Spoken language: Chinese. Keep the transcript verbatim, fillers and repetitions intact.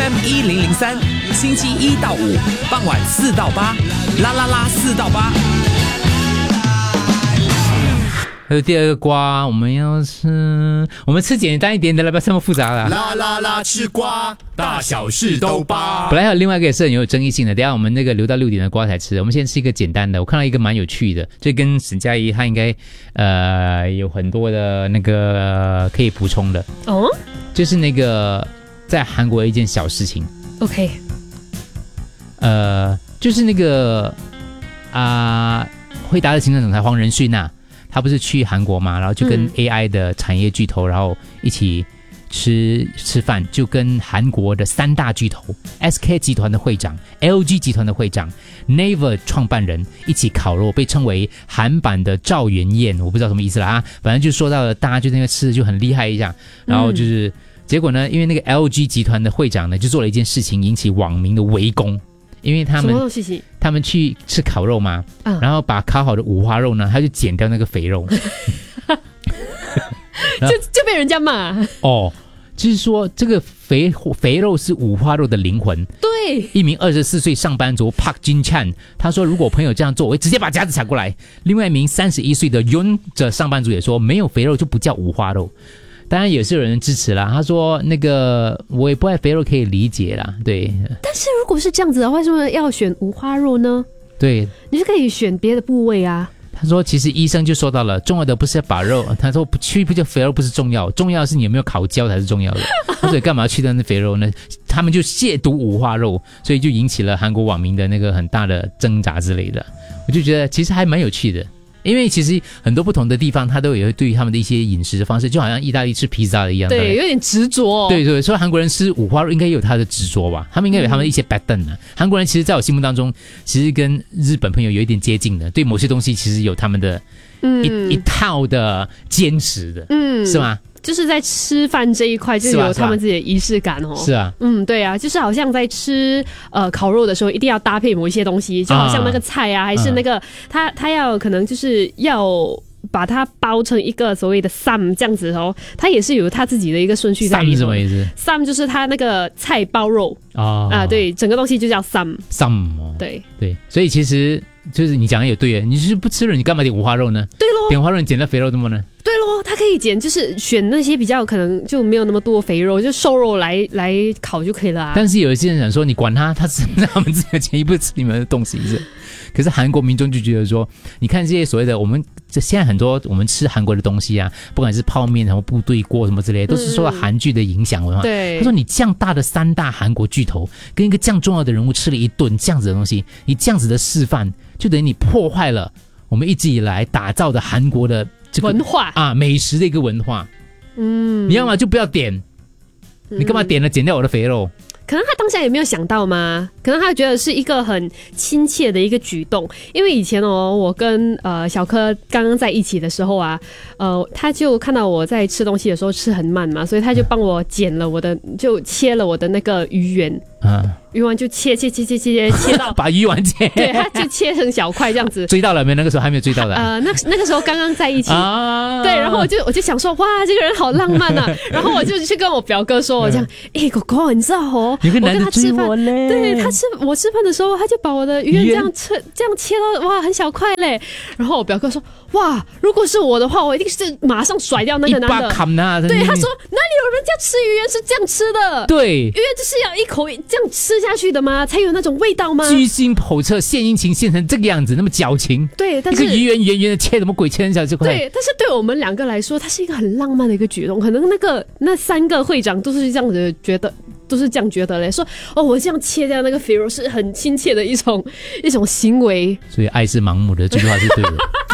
M 一零零三，星期一到五傍晚四到八，啦啦啦四到八。 还有第二个瓜，我们要吃，我们吃简单一点的了，不要这么复杂了。 啦啦啦吃瓜，大小事都扒。 本来还有另外一个也是很有争议性的，等一下我们那个留到六点的瓜才吃。我们先吃一个简单的，我看到一个蛮有趣的，就跟沈佳宜她应该呃有很多的那个可以补充的哦， 就是那个在韩国的一件小事情。 OK， 呃，就是那个啊，惠达的行政总裁黄仁勋呐。他不是去韩国嘛，然后就跟 A I 的产业巨头，嗯、然后一起吃吃饭，就跟韩国的三大巨头 S K 集团的会长、L G 集团的会长、Naver 创办人一起烤肉，被称为韩版的赵元宴，我不知道什么意思啦啊，反正就说到了，大家就那个吃的就很厉害一样，然后就是、嗯、结果呢，因为那个 L G 集团的会长呢，就做了一件事情，引起网民的围攻。因为他们他们去吃烤肉嘛、嗯，然后把烤好的五花肉呢，他就剪掉那个肥肉， 就就被人家骂哦，就是说这个肥肥肉是五花肉的灵魂。 对， 一名二十四岁上班族 Park Jin Chan 他说，如果朋友这样做，我会直接把夹子抢过来。另外一名三十一岁的 Yun 这上班族也说，没有肥肉就不叫五花肉。当然也是有人支持啦，他说那个我也不爱肥肉可以理解啦，对。 但是如果是这样子的话，为什么要选五花肉呢？ 对， 你就可以选别的部位啊。 他说其实医生就说到了，重要的不是把肉，他说去不叫肥肉不是重要，重要的是你有没有烤焦才是重要的。所以干嘛去掉那肥肉呢？他们就亵渎五花肉，所以就引起了韩国网民的那个很大的挣扎之类的。我就觉得其实还蛮有趣的。因为其实很多不同的地方，它都有对于他们的一些饮食的方式，就好像意大利吃披萨的一样。 对，有点执着、哦。 对对，所以韩国人吃五花肉应该也有他的执着吧？他们应该有他们的一些 pattern 啊。韩、嗯、国人其实在我心目当中，其实跟日本朋友有一点接近的，对某些东西其实有他们的一、嗯、一套的坚持的，嗯，是吗？ 就是在吃饭这一块就有他们自己的仪式感哦。 是啊， 嗯，对啊，就是好像在吃呃烤肉的时候，一定要搭配某一些东西，就好像那个菜啊，啊还是那个他他要可能就是要把它包成一个所谓的 sam 这样子哦，他也是有他自己的一个顺序在里头。 sam 是什么意思 ？sam 就是他那个菜包肉啊、呃、啊，对，整个东西就叫 sam sam、哦、 对对，所以其实就是你讲的也对，你就是不吃了，你干嘛点五花肉呢？ 对咯， 点五花肉你捡到肥肉的么呢？ 对咯，它可以捡，就是选那些比较可能就没有那么多肥肉，就瘦肉来来烤就可以了啊。 但是有一些人想说，你管他，他是他们自己的钱，一不吃你们的东西是。可是韩国民众就觉得说，你看这些所谓的我们这现在很多我们吃韩国的东西啊，不管是泡面什么部队锅什么之类的，都是受到韩剧的影响文化。 对， 他说你这样大的三大韩国巨头跟一个这样重要的人物吃了一顿这样子的东西，你这样子的示范，就等于你破坏了我们一直以来打造的韩国的这个文化啊，美食的一个文化。嗯，你要么就不要点，你干嘛点了减掉我的肥肉？ 可能他当下也没有想到嘛，可能他觉得是一个很亲切的一个举动，因为以前哦，我跟呃小柯刚刚在一起的时候啊，呃，他就看到我在吃东西的时候吃很慢嘛，所以他就帮我剪了我的，就切了我的那个鱼圆，啊，鱼丸就切切切切切切到把鱼丸切， 对，他就切成小块这样子。 追到了没有？那个时候还没有追到的。 呃，那那个时候刚刚在一起，啊、对，然后我就我就想说，哇，这个人好浪漫啊！然后我就去跟我表哥说，我讲，哎、欸，狗狗，你知道哦， 有个男的追我嘞， 对他吃我吃饭的时候，他就把我的鱼圆这样切这样切到哇很小块嘞。然后我表哥说，哇，如果是我的话，我一定是马上甩掉那个男的。 一巴砍他， 对，他说哪里有人家吃鱼圆是这样吃的？ 对， 鱼圆就是要一口这样吃下去的吗？才有那种味道吗？ 居心叵测，献殷勤献成这个样子，那么矫情。 对，但是一个鱼圆圆圆的切什么鬼切成小这块？ 对，但是对我们两个来说，它是一个很浪漫的一个举动。可能那个那三个会长都是这样子觉得，都是这样觉得嘞。说哦，我这样切掉那个肥肉是很亲切的一种一种行为。 所以爱是盲目的，这句话是对的。